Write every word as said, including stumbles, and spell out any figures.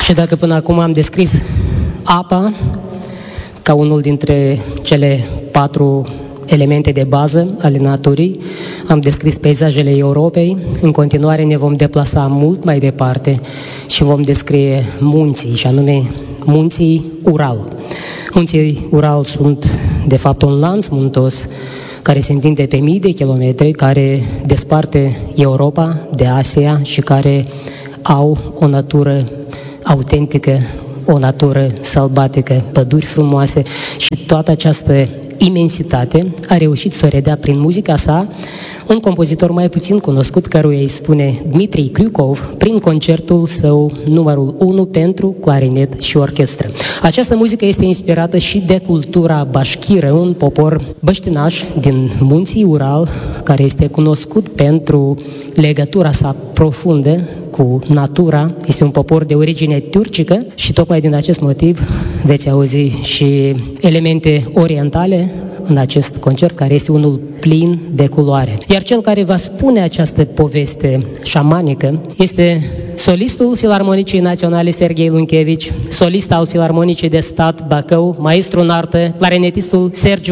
Și dacă până acum am descris apa ca unul dintre cele patru elemente de bază ale naturii, am descris peisajele Europei, în continuare ne vom deplasa mult mai departe și vom descrie munții, și anume munții Ural. Munții Ural sunt de fapt un lanț muntos care se întinde pe mii de kilometri, care desparte Europa de Asia și care au o natură autentică, o natură sălbatică, păduri frumoase, și toată această imensitate a reușit să o redea prin muzica sa un compozitor mai puțin cunoscut, căruia îi spune Dmitri Kryukov, prin concertul său numărul unu pentru clarinet și orchestră. Această muzică este inspirată și de cultura bașchiră, un popor băștinaș din munții Ural, care este cunoscut pentru legătura sa profundă cu natura. Este un popor de origine turcică și tocmai din acest motiv veți auzi și elemente orientale în acest concert, care este unul plin de culoare. Iar cel care va spune această poveste șamanică este solistul Filarmonicii Naționale Serghei Lunchevici, solist al Filarmonicii de Stat Bacău, maestru în artă, clarinetistul Sergiu